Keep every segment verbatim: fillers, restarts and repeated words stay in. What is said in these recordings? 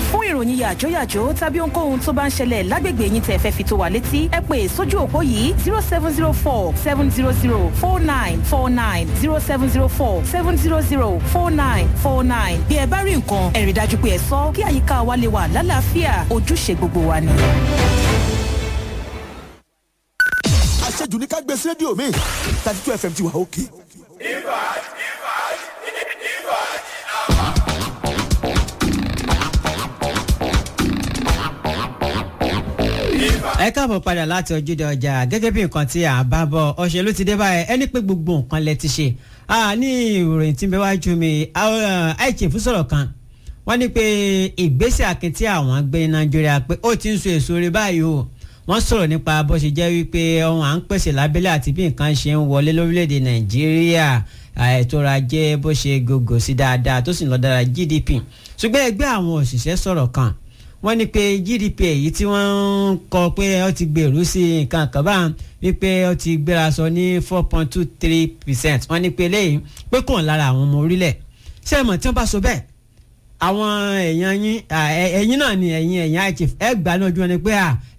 fún ìròyìn yàjóyàjó tàbí ohunkóhun tó bá ń ṣẹlẹ̀ lágbègbè yín tẹ́ fẹ́ fi tó wa létí ẹ pè sójú òpó yìí zero seven zero four seven zero zero four nine four nine zero seven zero four seven zero zero four nine four nine bí ẹ bá rí nǹkan ẹ rí dájú pé ẹ sọ kí àyíká wa lè wà lálàáfíà ojúṣe gbogbo wa ni. àṣejù ní ká gbé sí rédíò mi thirty two F M ti wà òkè. ẹ káàbọ̀ padà láti ojúde ọjà gẹ́gẹ́ bí nǹkan tí à ń bá bọ̀ òṣèlú ti dé báyìí ẹni pé gbogbo nǹkan lẹ ti ṣe ní ìròyìn tí ń bẹ wájú mi àìchef sọ̀rọ̀ kan wọ́n ní pé ìgbésẹ̀ akin tí àwọn gbé ní Nàìjíríà pé ó ti ń so èso rẹ̀ báyìí o wọ́n sọ̀rọ̀ nípa bó ṣe jẹ́ wípé ohun à ń pèsè lábẹ́lẹ̀ àti bí nǹkan ṣe ń wọlé lórílẹ̀‐èdè Nàìjíríà ètò ọrọ̀ ajé bó ṣe gògò sí dáadáa tó sì ń lọ dára G D P ṣùgbọ́n ẹgbẹ́ àwọn òṣìṣẹ́ sọ̀rọ̀ kan wọ́n ní pé G D P èyí tí wọ́n ń kọ pé ó ti gbèrú sí nǹkan kan bá wípé ó ti gbéra sọ ní four point two three percent wọ́n ní pé lẹ́yìn pé kò ń lára àwọn ọmọ orílẹ̀ ṣé ẹ mọ̀ tí wọ́n bá sọ bẹ́ẹ̀ àwọn èèyàn yín ẹ̀yin náà ni ẹ̀yin ẹ̀yin àìchef ẹ gbà ní ojú wọn ni pé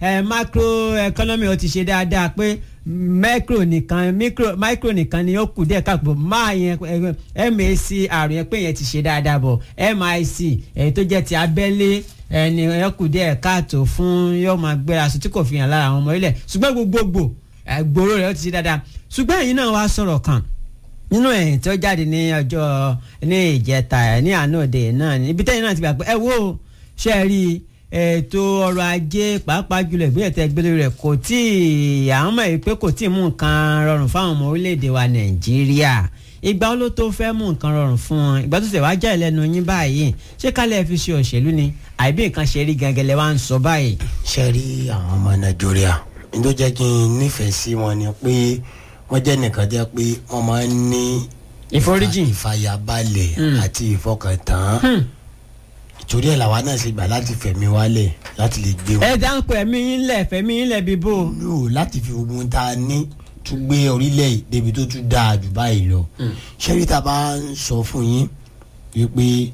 macro economy ó ti ṣe dáadáa pé micro nìkan micro micro nìkan ni ó kù díẹ̀ káàpọ̀ máa yẹn M A C àrùn yẹn pé yẹn ti ṣe dáadáa bọ̀ M I C èyí tó jẹ́ ti abẹ́lé ẹni ẹ kù díẹ̀ káàtó fún yóò máa gbéra aṣọ tí kò fi hàn lára àwọn ọmọ ilẹ̀ ṣùgbọ́n gbogbogbò gbòòrò rẹ̀ ó ti ṣe dáadáa ṣùgbọ́n ẹ̀yin náà wá sọ̀rọ̀ kan nínú ẹ̀yìn tó jáde ní ọjọ́ ní ìjẹta ní àná òde náà ibi tẹ́yìn náà ti gbà pé ẹ wo ṣe rí ètò ọrọ̀ ajé pàápàá jùlọ ìgbéyàwó tẹ́ gbélé rẹ̀ kò tí ì àwọn mọ̀ pé kò tí ì mú nǹkan rọrùn fáwọn ọmọ orílẹ̀-èdè wa Nàìjíríà ìgbà wo ló tó fẹ́ mú nǹkan rọrùn fún wọn ìgbà tó ṣe wá já ìlẹ́nu yín báyìí ṣé kálẹ̀ fi ṣe òṣèlú ni àìbí nǹkan ṣe rí gẹ́gẹ́lẹ́ wá ń sọ báyìí. ṣe rí àwọn ọmọ Nàìjíríà ní tó jẹ́ kí n nífẹ̀ẹ́ sí wọn ni pé wọ́n jẹ́ nìkan jẹ́ pé wọ́n máa ń ní ìforíjì ìfàyàbalẹ̀ àti ìfọkàntán ìtorí ẹ̀ làwa náà ṣe gbà láti fẹ̀mí wálẹ̀ láti lè gbé wọn. ẹ dáhùn pé ẹ̀mí yín lẹ̀ fẹ̀mí yín lẹ̀ bíbó. lò láti fi ogun tá a ní tún gbé orílẹ̀ débi tó tún dáa jù báyìí lọ. ṣẹ́rí tá a bá ń sọ fún yín wípé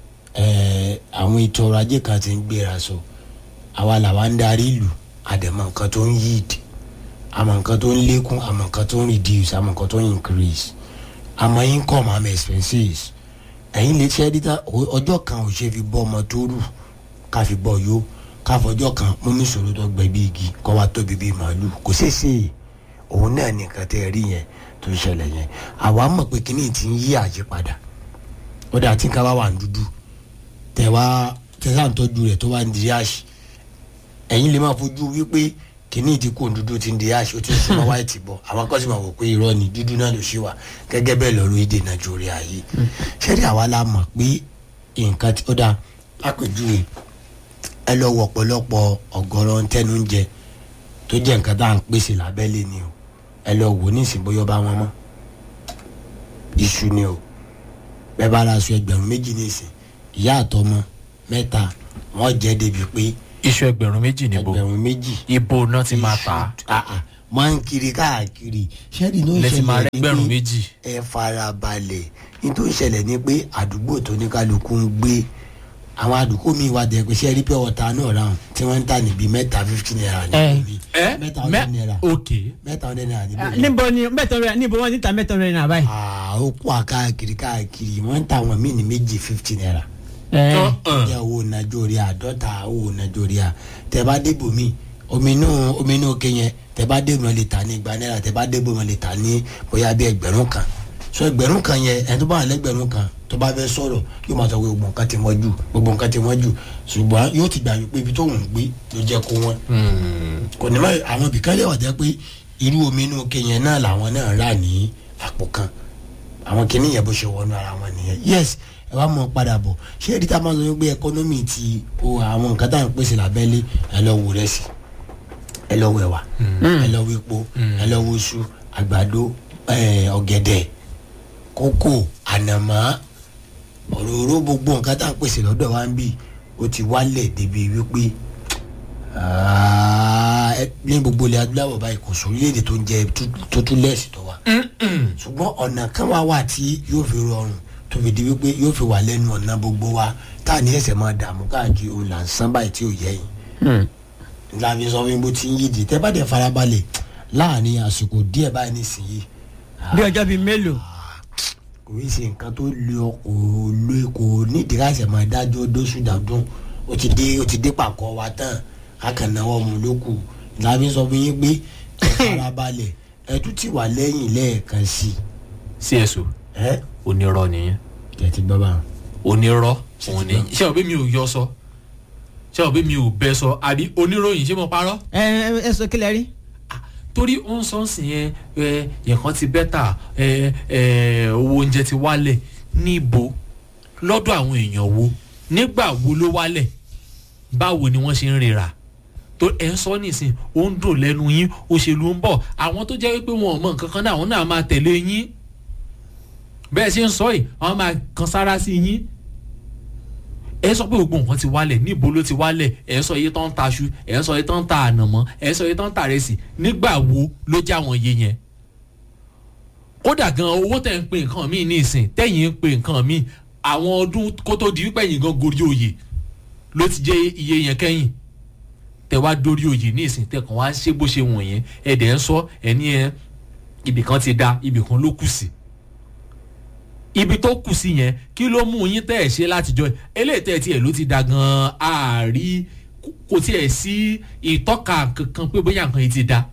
àwọn ètò ọrọ̀ ajé kan ti ń gbéra sọ àwa làwa ń darí ìlú àdèmọ̀ nǹkan tó ń yíìdì àmọ́ nǹkan tó ń lékún àmọ́ nǹkan tó ń reduce àmọ́ nǹkan tó ń increase àmọ́ income àmọ́ expenses ẹ̀yin lè ṣe ẹ́dítà ọjọ́ kan ò ṣe fi bọ́ ọmọ tó rù ká fi bọ́ yó ká fọjọ́ kan mú mi sòrò tó gbẹ bí igi kọ́ wa tóbi bí màálù kò ṣeé ṣe òun náà ní nǹkan tẹ́ ẹ rí yẹn tó ń ṣẹlẹ̀ yẹn àwa mọ̀ pé kíní ti ń yí àyípadà ó dà tí nǹkan bá wà ń dúdú tẹ wá tẹsán ń tọ́jú rẹ̀ tó wá ń di ash ẹ̀yin lè máa fojú wípé kíní ti kó dúdú ti ń di ash ó ti ń súnmọ́ white bọ̀ àwọn kan sì máa wò pé irọ́ ni dúdú náà ló ṣe wà gẹ́gẹ́ bẹ́ẹ̀ lọ́rọ̀ èdè Nàìjíríà yìí ṣẹ́rí àwa la mọ̀ pé nǹkan ó dà lápèjúwe ẹ lọ wọ ọ̀pọ̀lọpọ̀ ọ̀gọ̀rọ̀ tẹnu ń jẹ tó jẹ́ nǹkan tá à ń pèsè lábẹ́lé ni o ẹ lọ wò ní ìsìn bóyá bá wọn mọ́ iṣu ni o bẹ́ẹ̀ bá ra aṣọ ẹgbẹ̀rún méjì ní ìsìn ìyá àtọmọ mẹ́ta wọ́n jẹ́ débi pé iṣu ẹgbẹ̀rún méjì níbo ẹgbẹ̀rún méjì ibo náà ti máa tà á máa ń kiri káàkiri ṣẹ́ẹ̀dì ló ń ṣẹlẹ̀ ní ṣẹlẹ̀ pé ẹ farabalẹ̀ nítorí ìṣẹ̀lẹ̀ ni pé àdúgbò tó ní kálukú ń gbé àwọn àdúgbò mi wà dẹ̀ pé ṣe rí pé ọ̀tá náà ra tí wọ́n ń tà níbi mẹ́ta fifty naira níbi mẹ́ta hundred naira mẹ́ta hundred naira níbi. níbo ni mẹ́ta hundred níbo wọ́n ti ta mẹ́ta hundred naira báyìí. ó kó àkáàkiri káàkiri wọ́n ń ta àwọn míì ní méjì fifty naira. jẹ́ owó Nàìjíríà àádọ́ta owó Nàìjíríà tẹ́ bá dé bòmí omi inú omi inú kéyẹn tẹ́ bá dé bòmí lè ta ní igba náírà tẹ́ bá dé bòmí lè ta ní bóyá bí ẹgbẹ̀rún kan so ẹgbẹ̀rún kan yẹn ẹni tó bá wà lẹ́gbẹ̀rún kan tó bá fẹ́ sọ̀rọ̀ yóò máa sọ pé gbogbo nǹkan ti wọ́n jù gbogbo nǹkan ti wọ́n jù ṣùgbọ́n yóò ti gbà wípé ibi tó ń gbé ló jẹ́ kó wọ́n. kò ní máa àwọn ibìkan lè wà jẹ́ pé irú omi inú kéyẹn náà làwọn náà rà ní àpò kan àwọn kìíní yẹn bó ṣe wọnú ara wọn nìyẹn yes ẹ wá mọ padà bọ̀ ṣé ẹ̀rí tá a máa sọ pé ẹkọ́nọ́mì ti o àwọn nǹkan tá à ń pèsè lábẹ́lé ẹ lọ wo rẹsì ẹ lọ wo ẹ̀wà ẹ lọ wo epo ẹ lọ wo iṣu àgbàdo ọ̀gẹ̀dẹ̀ kókò ànàmọ́ òróró gbogbo nǹkan tá à ń pèsè lọ́dọ̀ wa ń bì ó ti wálẹ̀ débi wípé ní gbogbo ilẹ̀ adúláwọ̀ báyìí kò sórílẹ̀-èdè tó ń jẹ tó tún lẹ́ẹ̀sì tó wà ṣùgbọ́n ọ̀nà kan wá wà tí yóò fi rọrùn tó fi di wípé yóò fi wà lẹ́nu ọ̀nà gbogbo wa tá à ní ẹsẹ̀ máa dààmú káàkiri òun là ń sán báyìí tí ò yẹ yìí. láàbí sọ fún mi bó ti ń yídi tẹ́ bá dẹ̀ farabalẹ̀ láàrin àsìkò díẹ̀ báyìí nísìnyí. bí ọjọ́ bíi mélòó. kò í ṣe nǹkan tó lọ kò lè kò nídìí láṣẹ máa dájọ́ dóṣù dàdún ó ti dé ó ti dé pàkọ́ wa tán akànnáwọ́ mu ló kù láàbí sọ fún yín pé ẹ farabalẹ̀ ẹ tún ti wà lẹ́yìn lẹ́ẹ̀kan sí i. sí ẹ̀sùn onírọ́ nìyẹn. kẹ̀tì bàbá. onírọ́ òun ni ṣé o bí mi ò yọ sọ ṣé o bí mi ò bẹ sọ àbí oníròyìn ṣé mo parọ́. ẹ ẹ sọ kílẹ̀ rí. torí ó ń sọ sí yẹn ẹ nǹkan ti bẹ́tà ẹ ẹ owó oúnjẹ ti wálẹ̀ níbo lọ́dọ̀ àwọn èèyàn wo nígbà wo ló wálẹ̀ báwo ni wọ́n ṣe ń rira tó ẹ ń sọ nísìn ó ń dùn lẹ́nu yín òṣèlú ń bọ̀ àwọn tó jẹ́ wípé wọn ò mọ nǹkan kan náà àwọn náà máa tẹ̀lé yín bẹ́ẹ̀ ṣe ń sọ yìí àwọn máa kan sára sí yín ẹ sọ pé gbogbo nǹkan ti wálẹ̀ níbo ló ti wálẹ̀ ẹ sọ iye tó ń ta aṣu ẹ sọ iye tó ń ta ànàmọ́ ẹ sọ iye tó ń ta rẹsì nígbà wo ló já wọn iye yẹn kódà gan owó tẹ̀ ń pe nǹkan míì ní ìsìn tẹ̀yìn ń pe nǹkan míì àwọn ọdún kó tó di wípé ẹ̀yìn gan gorí oyè ló ti jẹ́ iye yẹn kẹ́yìn tẹ wá dórí oyè ní ìsìn tẹ kàn wá ṣé bó ṣe wọ̀nyẹn ẹ dẹ̀ ń sọ ẹ ní ẹ ibìkan ti da ibìkan ló kù sí ibi tó kù sí yẹn kí ló mú yín tẹ́ ẹ̀ ṣe látijọ́ eléyìí tẹ́ ẹ̀ tiẹ̀ ló ti da gan-an àárí kò tiẹ̀ sí ìtọ́ka kankan pé bóyá nǹkan yìí ti da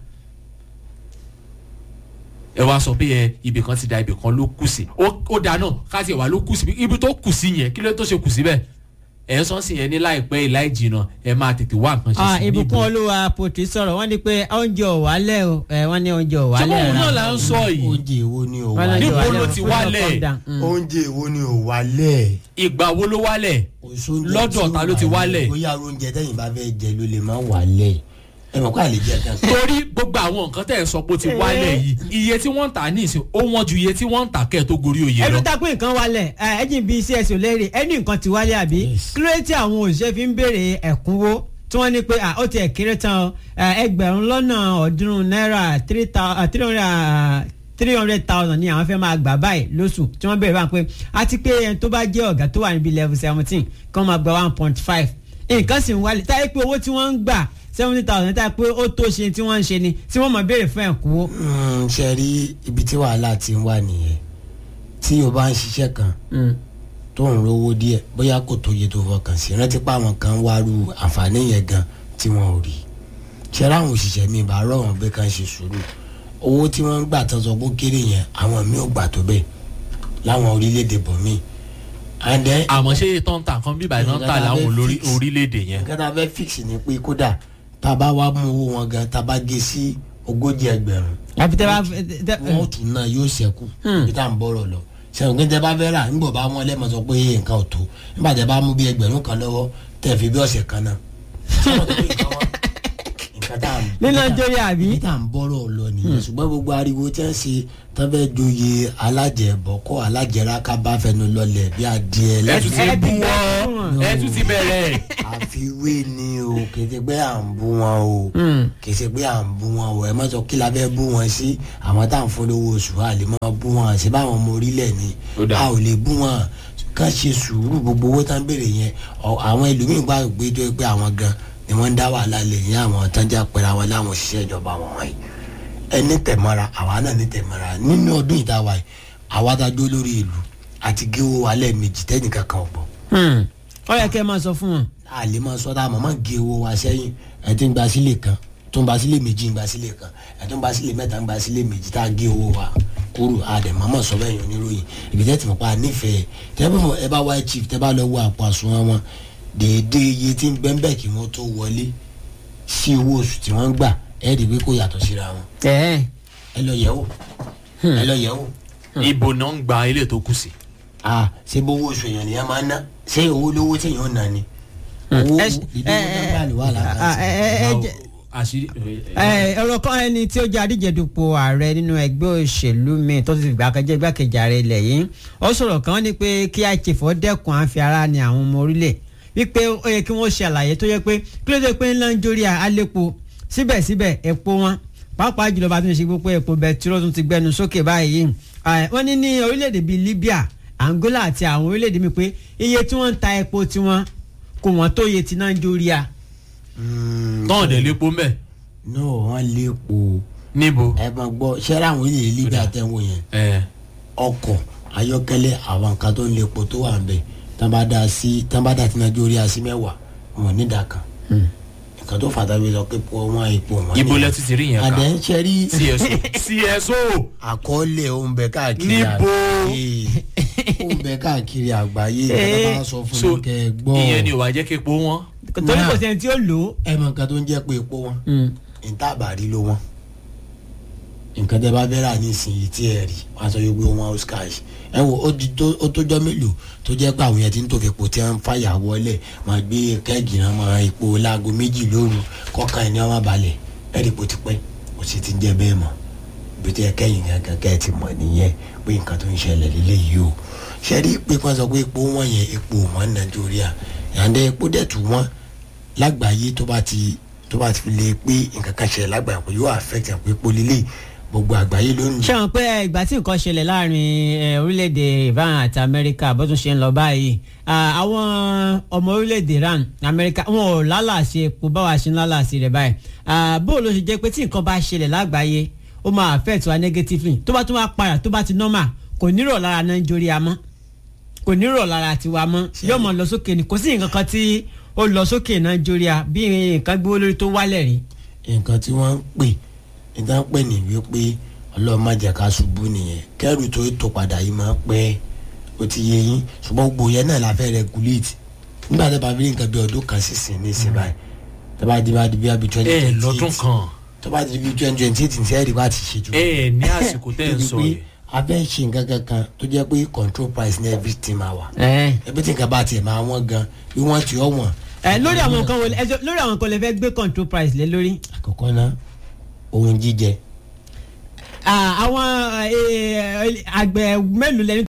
ẹ wá sọ pé ẹ ibìkan ti da ibìkan ló kù sí ó da náà ká tiẹ̀ wá ló kù sí ibi tó kù sí yẹn kí ló tó ṣe kù síbẹ̀ ẹ sọ sí yẹn ní láìpẹ́ láì jìnnà ẹ máa tètè wá nǹkan ṣe sí níbo. ìbùkún olúwa pòtì sọ̀rọ̀ wọ́n ní pé oúnjẹ ò wálẹ̀ o wọ́n ní oúnjẹ ò wálẹ̀ rárá. ṣé òun náà là ń sọ yìí. oúnjẹ wo ni ò wálẹ̀. níbo ló ti wálẹ̀. oúnjẹ wo ni ò wálẹ̀. ìgbà wo ló wálẹ̀. lọ́dọ̀ ta ló ti wálẹ̀. bóyá oúnjẹ tẹ́yìn bá fẹ́ jẹ ló lè má wálẹ̀ ẹ mọ̀ kó àlè jẹ kan. torí gbogbo àwọn nǹkan tẹ̀ ń sọ pé ó ti wálẹ̀ yìí iye tí wọ́n ń tà ní ìsìn ó wọ́n ju iye tí wọ́n ń tà kẹ́ ẹ̀ tó gorí oyè lọ. ẹnu ta pé nǹkan wálẹ̀ ẹ̀jìn bíi cs olórí ẹni nǹkan ti wálẹ̀ àbí kí ló dé tí àwọn òṣìṣẹ́ fi ń béèrè ẹ̀kúnwó tí wọ́n ní pé ó ti ẹ̀kéré tán ẹgbẹ̀rún lọ́nà ọ̀ọ́dúnrún náírà three hundred thousand ni àwọn fẹ́ máa gbà báyìí lóṣù tí wọ́n béèrè báyìí pé àti pé ẹni tó bá jẹ́ ọ̀gá tó wà níbi level seventeen kí wọ́n máa gba one point five nǹkan sì ń wálẹ̀ táyé pé owó tí wọ́n ń gbà seventy thousand tá a pé ó tó ṣe tí wọ́n ń ṣe ni tí wọ́n mọ̀ béèrè fún ẹ̀kúnwó. ṣe rí ibi tí wàhálà ti ń wà nìyẹn tí o bá ń ṣiṣẹ́ kan tó ń rówó díẹ̀ bóyá kò tó yẹ tó fọkàn sí rántí pé àwọn kan wá ru àǹfààní yẹn gan tí wọ́n ò rí ṣe ráwọn òṣìṣẹ́ mi bá rọ̀ wọ́n pé kàn ṣe sùúrù owó tí wọ́n ń gbà tán sọ pé kéré yẹn àwọn mi ò gbà tó bẹ́ẹ̀ láwọn orílẹ̀-èdè bòmíì àmọ́ ṣé tó ń ta nǹkan bíbá iná ń tà láwọn orílẹ̀-èdè yẹn. nǹkan tá a fẹ́ fix ni pé kódà tá a bá wá mú owó wọn gan tá a bá gé sí ogójì ẹgbẹ̀rún. àbí tẹ bá wọn tún náà yóò ṣẹ́kù bí tá à ń bọ̀rọ̀ lọ. sẹ́wọ̀n kí n tẹ́ bá fẹ́ rà nígbà bá wọn lẹ́mọ̀ sọ pé nǹkan ò tó nígbà tẹ́ bá mú bí ẹgbẹ̀rún kan lọ́wọ́ tẹ̀ fi bí ọ̀sẹ̀ kan náà. ní nàìjíríà àbí. bí tá à ń bọ̀rọ̀ lọ nìyẹn ṣùgbọ́n gbogbo ariwo tí wọ́n ṣe tán fẹ́ joyè alájẹbọ̀kọ́ alájẹráká bá fẹnu lọlẹ̀ bí adìẹ lẹ́tù ti bú wọn ẹtù ti bẹ̀rẹ̀. àfiwé ni o kì í ṣe pé à ń bú wọn o kì í ṣe pé à ń bú wọn o ẹ má sọ kí la fẹ́ bú wọn sí àwọn tá à ń fún lówó oṣù a lè má bú wọn àti báwọn ọmọ orílẹ̀ ni a ò lè bú wọn ká ṣe sùúrù gbogbo owó tá ń béèrè yẹn àwọn ẹlòmíín bá gbé tó pé àwọn gan ni wọ́n ń dá wàhálà lè ní àwọn tánjà pẹ̀lú àwọn láwọn òṣìṣẹ́ ìjọba wọn wọ̀nyí ẹni tẹ̀mọ́ra àwa náà ní tẹ̀mọ́ra nínú ọdún ìdáwà yìí àwa dájọ́ lórí ìlú àti géwó alẹ́ méjì tẹ́nìkan kan ọ̀gbọ́n. ó yẹ kẹ́ ẹ máa sọ fún wọn. a lè máa sọ dáa màmá géwó wa sẹ́yìn ẹ̀ tó ń gba sílé kan tó ń gba sílé méjì ń gba sílé kan ẹ̀ tó ń gba sílé mẹ́ta ń gba sílé méjì tá a géwó wa kúrò àdè màmá sọ bẹ́ẹ̀ yàn oníròyìn ibi tẹ́ ti mọ̀ pa nífẹ̀ẹ́ tẹ́ bá ẹ bá wáyé chief tẹ́ bá lọ wọ àpò àsùnwọ̀n wọn déédéé iye tí ń bẹ́ẹ̀ kí wọ́n tó wọlé sí owó oṣù tí wọ́n ń gbà ẹ̀ rí i pé kò yàtọ̀ síra wọn. ẹ lọ yẹ̀ wò ẹ lọ yẹ̀ wò. ibo náà ń gba ilé tó kù sí. a ṣé bó owó oṣù èèyàn nìyẹn máa ń ná ṣé owó lówó tí èèyàn ń ná ni. owó ìdíwọ́ náà lè wà lákàtúntì. ọ̀rọ̀ kan ẹni tí ó jẹ́ adíjedupò ààrẹ nínú ẹgbẹ́ òṣèlú mi tó ti fìgbà kan jẹ́ igbákejì ààrẹ ilẹ̀ yìí ó sọ̀rọ̀ kan ní pé kí àìchèfọ́ dẹ́kun àfi ara ni àwọn ọmọ orílẹ̀ wípé ó yẹ kí wọ́n ṣe àlàyé tó yẹ pé kí ló dé pé ńlá ń jórí àlépo síbẹ̀síbẹ̀ epo wọn pàápàá jùlọ bá tún ṣe gbogbo epo bẹtiró tún ti gbẹnu sókè báyìí wọ́n ní ní orílẹ̀-èdè bíi Libya Angola àti àwọn orílẹ̀-èdè mi pé iye tí wọ́n ń ta epo tiwọn kò wọ́n tó iye ti Nàìjíríà. náà dẹ̀ lépo mbẹ́. no wọ́n lépo. níbo. ẹ máa gbọ́ ṣẹ́ra àwọn ilé Libya tẹ̀wọ̀n yẹn ọkọ̀ ayọ́kẹ́lẹ́ àwọn nǹkan tó ń lépo tó wà ń bẹ̀ tán bá dá sí tán bá dá ti Nàìjíríà sí mẹ́wàá wọn ní ìdá kan nǹkan tó fàtà bí lọ pé wọn ipò wọn. ibo lẹ ti ti rí yẹn ká àdé ń ṣe rí. C S O C S O. àkọọ́lẹ̀ òun bẹ káàkiri níbo. òun bẹ káàkiri àgbáyé ìjọba bá sọ fún mi kẹ́ ẹ gbọ́. ìyẹn ni ò wá jẹ́ kí epo wọn. torí kò sẹ́ni tí ó lò ó. ẹ mọ nǹkan tó ń jẹ́ pé epo wọn ìtàbàrí ló wọn nǹkan tẹ́ bá fẹ́ rà nísìnyí tí ẹ rí wọn sọ yóò gbé wọn house cash ẹ wo ó tójọ́ mélòó tó jẹ́ pé àwọn yẹn ti ń tó fi epo tí wọ́n ń fàyà wọlé máa gbé kẹ́ẹ̀gì náà máa epo láago méjì lóru kọ́ka ẹni wọn balẹ̀ ẹ̀rí epo ti pẹ́ kò sì ti jẹ́ bẹ́ẹ̀ mọ́ ibi tí ẹ kẹ́yìn gangan kẹ́ ẹ ti mọ̀ nìyẹn pé nǹkan tó ń ṣẹlẹ̀ lílẹ̀ yìí o ṣe rí pé kí wọ́n sọ pé epo wọn yẹn epo wọn ní Nàìjíríà yàndé epo dẹ̀ tù wọ́n lágbàáyé tó bá ti tó bá ti fi lè pé nǹkan kan ṣẹlẹ̀ lágbàáyé kò yóò affect àpò epo lílẹ̀ gbogbo àgbáyé lónìí. ṣé wọn pé ìgbà tí nǹkan ṣẹlẹ̀ láàrin orílẹ̀-èdè Iran àti Amẹ́ríkà bó tún ṣe ń lọ báyìí àwọn ọmọ orílẹ̀-èdè Iran Amẹ́ríkà wọn ò lálàsí epo báwa ṣe ń lálàsí rẹ̀ báyìí bó ló ṣe jẹ́ pé tí nǹkan bá ṣẹlẹ̀ lágbàáyé ó máa affect wa negatively tó bá tún wá padà tó bá ti normal kò ní rọ̀ lára Nàìjíríà mọ́ kò ní rọ̀ lára tiwa mọ́ yóò mọ̀ lọ sókè ni kò sí nǹkan kan tí ó lọ sókè Nàìjíríà bí nǹkan gbówó lórí tó wálẹ̀ rí. nǹkan tí wọ́n ń pè nígbà pẹ́ ní wípé Ọlọ́run má jẹ́ ká ṣubú nìyẹn kẹ́rù tó tó padà yìí máa pẹ́ ó ti yé yín ṣùgbọ́n gbogbo yẹn náà la fẹ́ regulate nígbà tó bá fi nǹkan bí ọdún kan sísìn ní ìsìn báyìí tó bá di bá di bí abi twenty twenty eight lọ́dún kan tó bá di bí twenty twenty eight ní sẹ́ẹ̀rì wá ti ṣe jù. ẹ ní àsìkò tẹ́ ń sọ yìí. a fẹ́ ṣe nǹkan kankan tó jẹ́ pé control price ní everything máa wà ẹbí tí nǹkan bá tiẹ̀ máa wọ́n gan bí wọ́n ti ọ̀ wọ̀n. ẹ lórí àwọn nǹkan wọlé ẹjọ lórí àwọn nǹkan lè fẹ́ gbé control price lé lórí. àkọ́kọ́ náà ohun jíjẹ. àwọn àgbẹ̀ mélòó lẹni